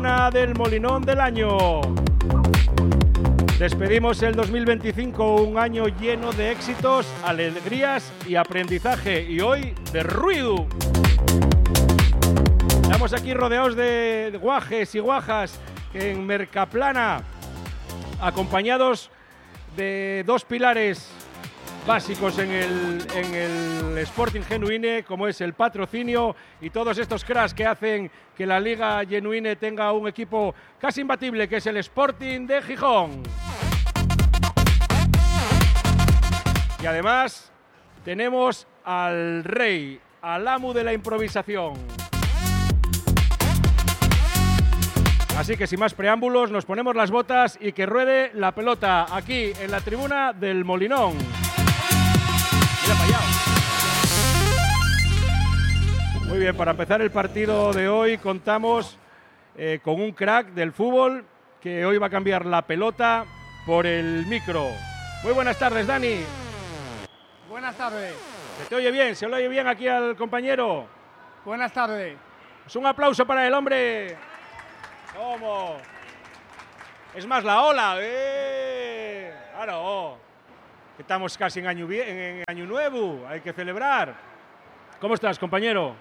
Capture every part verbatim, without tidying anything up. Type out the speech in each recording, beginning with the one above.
Del Molinón del año. Despedimos el dos mil veinticinco, un año lleno de éxitos, alegrías y aprendizaje, y hoy de ruido. Estamos aquí rodeados de guajes y guajas en Mercaplana, acompañados de dos pilares básicos en el, en el Sporting Genuine, como es el patrocinio y todos estos cracks que hacen que la Liga Genuine tenga un equipo casi imbatible, que es el Sporting de Gijón. Y además tenemos al rey, al amo de la improvisación. Así que sin más preámbulos, nos ponemos las botas y que ruede la pelota aquí en la tribuna del Molinón. Mira para allá. Muy bien, para empezar el partido de hoy contamos eh, con un crack del fútbol que hoy va a cambiar la pelota por el micro. Muy buenas tardes, Dani. Buenas tardes. ¿Se te oye bien? ¿Se le oye bien aquí al compañero? Buenas tardes. Pues un aplauso para el hombre. ¿Cómo? Es más la ola. ¡Eh! Claro. Estamos casi en año, en año nuevo, hay que celebrar. ¿Cómo estás, compañero?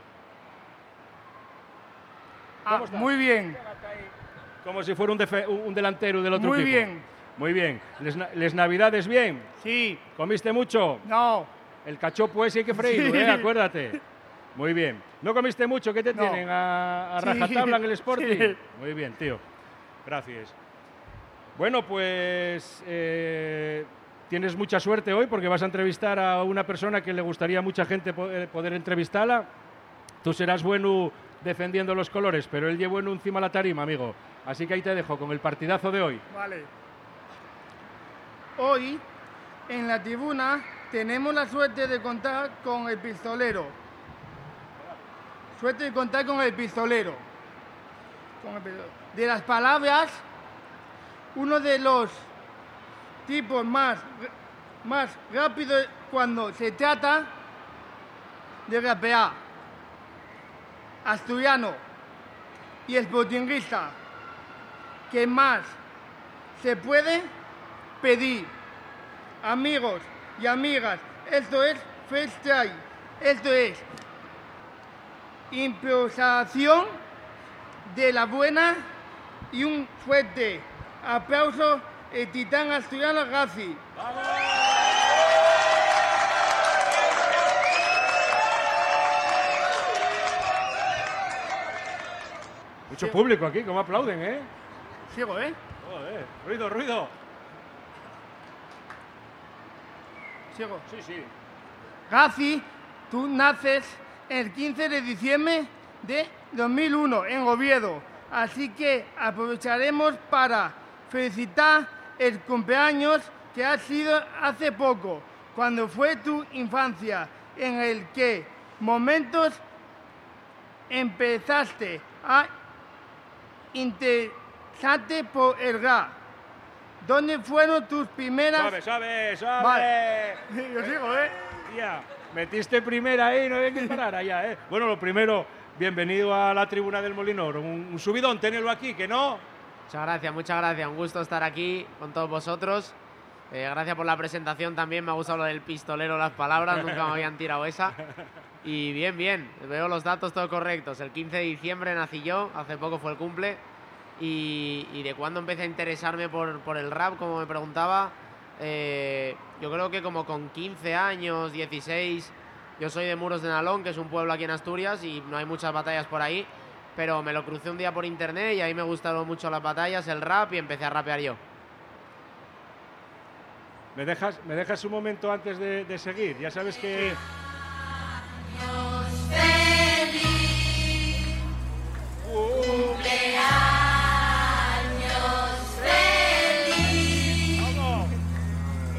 Ah, muy bien. Como si fuera un, un delantero del otro muy equipo. Muy bien. Muy bien. ¿Les, ¿Les navidades bien? Sí. ¿Comiste mucho? No. El cachopo ese hay que freírlo, sí. ¿eh? Acuérdate. Muy bien. ¿No comiste mucho? ¿Qué te no. tienen? ¿A, a rajatabla sí. en el Sporting? Sí. Muy bien, tío. Gracias. Bueno, pues... Eh, tienes mucha suerte hoy porque vas a entrevistar a una persona que le gustaría a mucha gente poder entrevistarla. Tú serás bueno defendiendo los colores, pero él lleva bueno encima la tarima, amigo. Así que ahí te dejo con el partidazo de hoy. Vale. Hoy, en la tribuna, tenemos la suerte de contar con el pistolero. Suerte de contar con el pistolero. Con el pistolero. De las palabras, uno de los tipos más, más rápido cuando se trata de rapear, asturiano y sportinguista, que más se puede pedir. Amigos y amigas, esto es freestyle, esto es improvisación de la buena, y un fuerte aplauso el titán asturiano Gazi. ¡Vamos! Mucho sí. Público aquí, como aplauden, ¿eh? Sigo, ¿eh? Joder, ruido, ruido. Sigo. Sí, sí. Gazi, tú naces el quince de diciembre de dos mil uno en Oviedo, así que aprovecharemos para felicitar el cumpleaños que ha sido hace poco, cuando fue tu infancia, en el que momentos empezaste a interesarte por el rap. ¿Dónde fueron tus primeras...? Suave, suave, suave. Vale. Yo sigo, ¿eh? Ya, metiste primera ahí, no hay que parar allá, ¿eh? Bueno, lo primero, bienvenido a la tribuna del Molinón. Un, un subidón, tenerlo aquí, ¿que no? Muchas gracias, muchas gracias. Un gusto estar aquí con todos vosotros. Eh, gracias por la presentación también. Me ha gustado lo del pistolero, las palabras. Nunca me habían tirado esa. Y bien, bien. Veo los datos todos correctos. El quince de diciembre nací yo. Hace poco fue el cumple. Y, y de cuándo empecé a interesarme por, por el rap, como me preguntaba. Eh, yo creo que como con quince años, dieciséis. Yo soy de Muros de Nalón, que es un pueblo aquí en Asturias. Y no hay muchas batallas por ahí. Pero me lo crucé un día por internet y ahí me gustaron mucho las batallas, el rap, y empecé a rapear yo. ¿Me dejas, me dejas un momento antes de, de seguir? Ya sabes que